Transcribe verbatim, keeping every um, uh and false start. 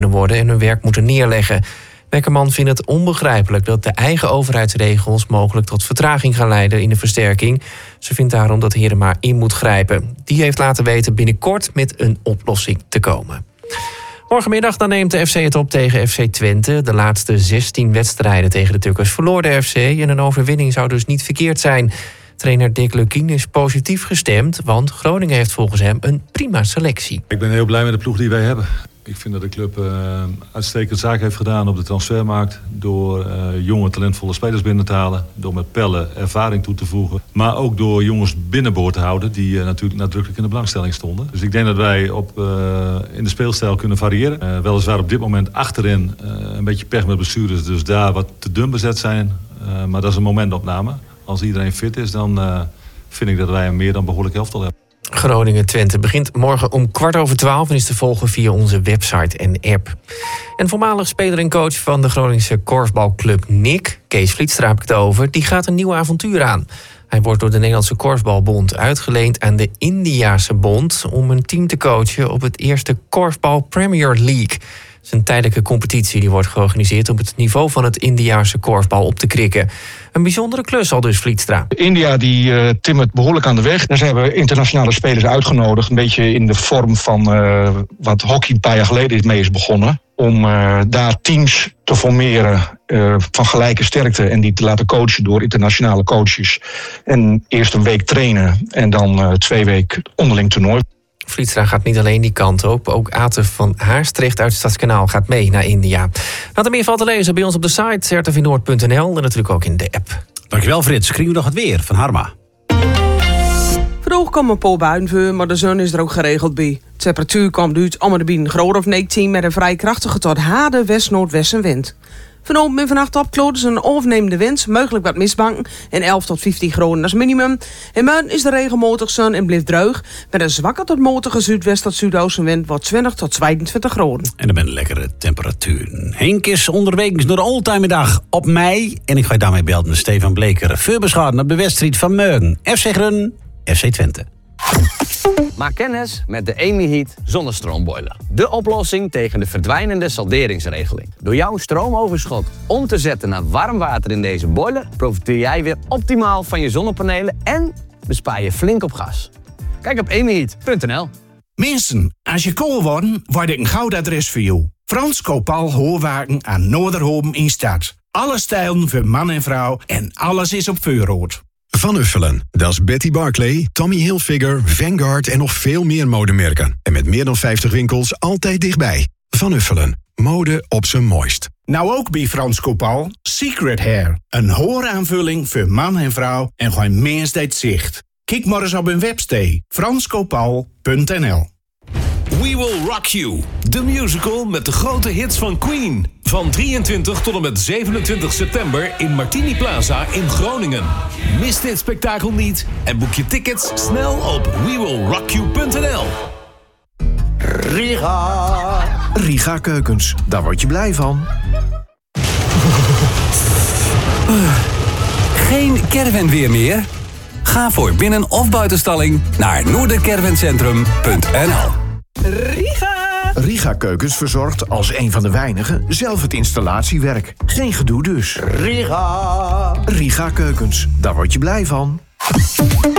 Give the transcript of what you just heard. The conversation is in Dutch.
worden en hun werk moeten neerleggen. Beckerman vindt het onbegrijpelijk dat de eigen overheidsregels mogelijk tot vertraging gaan leiden in de versterking. Ze vindt daarom dat Heerema in moet grijpen. Die heeft laten weten binnenkort met een oplossing te komen. Morgenmiddag dan neemt de F C het op tegen F C Twente. De laatste zestien wedstrijden tegen de Tukkers verloor de F C en een overwinning zou dus niet verkeerd zijn. Trainer Dick Lukkien is positief gestemd, want Groningen heeft volgens hem een prima selectie. Ik ben heel blij met de ploeg die wij hebben. Ik vind dat de club uh, uitstekend zaak heeft gedaan op de transfermarkt. Door uh, jonge, talentvolle spelers binnen te halen. Door met Pelle ervaring toe te voegen. Maar ook door jongens binnenboord te houden die uh, natuurlijk nadrukkelijk in de belangstelling stonden. Dus ik denk dat wij op, uh, in de speelstijl kunnen variëren. Uh, weliswaar op dit moment achterin uh, een beetje pech met blessures. Dus daar wat te dun bezet zijn. Uh, maar dat is een momentopname. Als iedereen fit is, dan uh, vind ik dat wij een meer dan behoorlijk elftal hebben. Groningen-Twente begint morgen om kwart over twaalf en is te volgen via onze website en app. En voormalig speler en coach van de Groningse korfbalclub N I C, Kees Vlietstra heb ik het over, die gaat een nieuw avontuur aan. Hij wordt door de Nederlandse Korfbalbond uitgeleend aan de Indiase Bond om een team te coachen op het eerste Korfbal Premier League. Het is een tijdelijke competitie die wordt georganiseerd om het niveau van het Indiase korfbal op te krikken. Een bijzondere klus al dus, Vlietstra. India die uh, timmert behoorlijk aan de weg. Daar zijn we internationale spelers uitgenodigd. Een beetje in de vorm van uh, wat hockey een paar jaar geleden mee is begonnen. Om uh, daar teams te formeren uh, van gelijke sterkte. En die te laten coachen door internationale coaches. En eerst een week trainen en dan uh, twee weken onderling toernooi. Vlietstra gaat niet alleen die kant op. Ook Aten van Haarstrecht uit Stadskanaal gaat mee naar India. Wat er meer valt te lezen bij ons op de site r t v noord punt n l en natuurlijk ook in de app. Dankjewel Frits. Krijgen we nog het weer van Harma. Vandaag komen een paar buien voor, maar de zon is er ook geregeld bij. De temperatuur komt uit om de binnen groot of negentien met een vrij krachtige tot harde west-noordwestenwind. Vanavond en vannacht opkloot een overnemende wind, mogelijk wat mistbanken en elf tot vijftien graden als minimum. En morgen is de regenmatig zon en blijft droog. Met een zwakke tot matige zuidwest tot zuidoostenwind wordt twintig tot tweeëntwintig graden. En dan ben lekkere temperaturen. Henk is onderweg door de oldtimer dag op mei. En ik ga je daarmee belden met Stefan Bleker. Voorbeschouwen op de wedstrijd van morgen. F C Grun, F C Twente. Maak kennis met de Emi-Heat zonnestroombroiler. De oplossing tegen de verdwijnende salderingsregeling. Door jouw stroomoverschot om te zetten naar warm water in deze boiler profiteer jij weer optimaal van je zonnepanelen en bespaar je flink op gas. Kijk op emi heat punt n l. Mensen, als je kool wordt, word ik een goud adres voor jou. Frans Kopal Hoorwagen aan Noorderhoven in Stad. Alle stijlen voor man en vrouw en alles is op voorraad. Van Uffelen, dat is Betty Barclay, Tommy Hilfiger, Vanguard en nog veel meer modemerken. En met meer dan vijftig winkels altijd dichtbij. Van Uffelen, mode op zijn mooist. Nou ook bij Frans Kopal, Secret Hair. Een hooraanvulling voor man en vrouw en gewoon meest dat zicht. Kijk maar eens op hun website, frans kopal punt n l. We Will Rock You, de musical met de grote hits van Queen. Van drieëntwintig tot en met zevenentwintig september in Martini Plaza in Groningen. Mis dit spektakel niet en boek je tickets snel op we will rock you punt n l. Riga. Riga Keukens, daar word je blij van. Geen caravanweer meer? Ga voor binnen- of buitenstalling naar noordercaravancentrum punt n l. Riga! Riga Keukens verzorgt als een van de weinigen zelf het installatiewerk. Geen gedoe dus. Riga! Riga Keukens, daar word je blij van.